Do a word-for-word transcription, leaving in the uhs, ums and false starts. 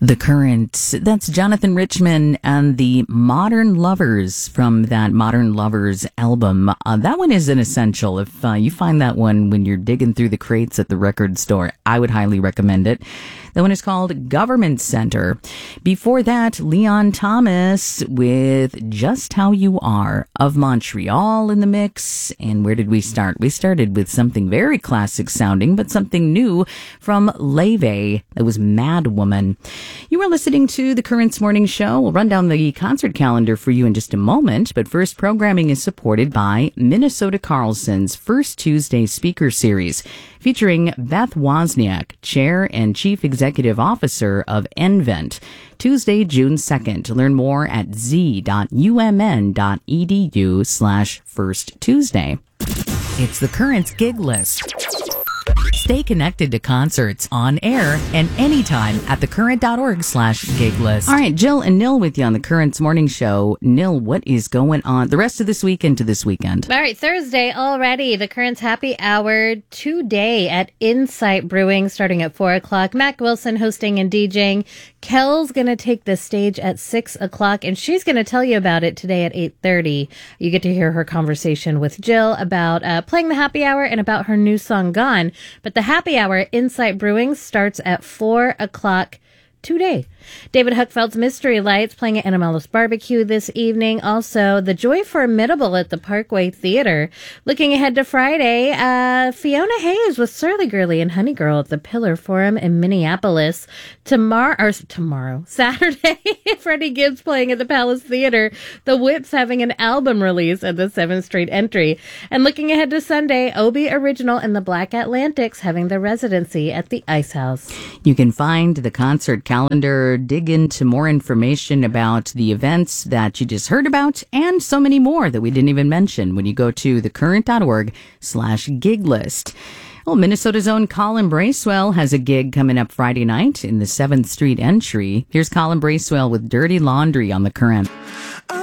The Current. That's Jonathan Richman and the Modern Lovers from that Modern Lovers album. Uh, that one is an essential. If uh, you find that one when you're digging through the crates at the record store, I would highly recommend it. That one is called Government Center. Before that, Leon Thomas with Just How You Are of Montreal in the mix. And where did we start? We started with something very classic sounding, but something new from Leve. That was Mad Woman. You are listening to the Currents Morning Show. We'll run down the concert calendar for you in just a moment, but first, programming is supported by Minnesota Carlson's First Tuesday Speaker Series, featuring Beth Wozniak, Chair and Chief Executive Officer of nVent. Tuesday, June second. Learn more at z.umn.edu slash First Tuesday. It's the Currents Gig List. Stay connected to concerts on air and anytime at thecurrent.org slash gig list. All right, Jill and Nil with you on the Currents Morning Show. Nil, what is going on the rest of this week into this weekend? All right, Thursday already, the Currents Happy Hour today at Insight Brewing starting at four o'clock. Mac Wilson hosting and DJing. Kel's going to take the stage at six o'clock, and she's going to tell you about it today at eight thirty. You get to hear her conversation with Jill about uh, playing the happy hour and about her new song, Gone. But the happy hour at Insight Brewing starts at four o'clock today. David Huckfeld's Mystery Lights playing at Animalis Barbecue this evening. Also, The Joy Formidable at the Parkway Theater. Looking ahead to Friday, uh, Fiona Hayes with Surly Girly and Honey Girl at the Pillar Forum in Minneapolis. Tomorrow, or tomorrow, Saturday, Freddie Gibbs playing at the Palace Theater. The Whips having an album release at the seventh Street Entry. And looking ahead to Sunday, Obi Original and the Black Atlantics having their residency at the Ice House. You can find the concert calendar, dig into more information about the events that you just heard about, and so many more that we didn't even mention when you go to thecurrent.org slash gig list. Well, Minnesota's own Colin Bracewell has a gig coming up Friday night in the seventh Street Entry. Here's Colin Bracewell with Dirty Laundry on The Current. Oh.